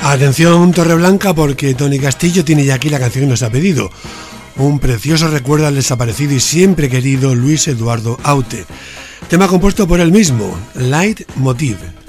Atención Torreblanca, porque Tony Castillo tiene ya aquí la canción que nos ha pedido. Un precioso recuerdo al desaparecido y siempre querido Luis Eduardo Aute. Tema compuesto por él mismo, Light Motive.